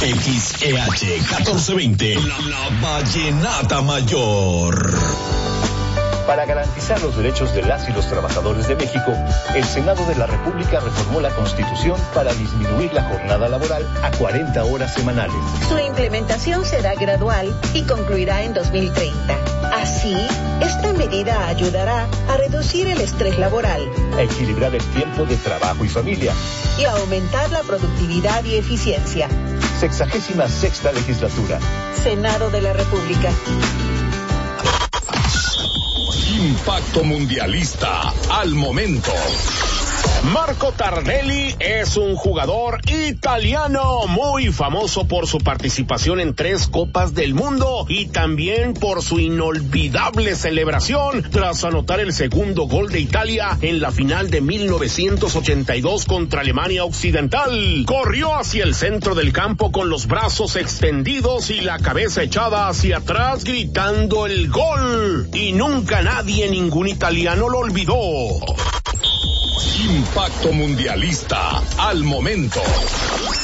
XEH 1420, la Vallenata Mayor. Para garantizar los derechos de las y los trabajadores de México, el Senado de la República reformó la Constitución para disminuir la jornada laboral a 40 horas semanales. Su implementación será gradual y concluirá en 2030. Así, esta medida ayudará a reducir el estrés laboral, a equilibrar el tiempo de trabajo y familia y a aumentar la productividad y eficiencia. 66ª legislatura. Senado de la República. Impacto mundialista al momento. Marco Tardelli es un jugador italiano muy famoso por su participación en 3 Copas del Mundo y también por su inolvidable celebración tras anotar el segundo gol de Italia en la final de 1982 contra Alemania Occidental. Corrió hacia el centro del campo con los brazos extendidos y la cabeza echada hacia atrás gritando el gol. Y nunca ningún italiano lo olvidó. Impacto mundialista al momento.